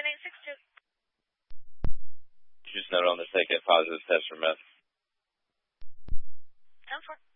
7862. Just note on the second positive test for meth. 10-4.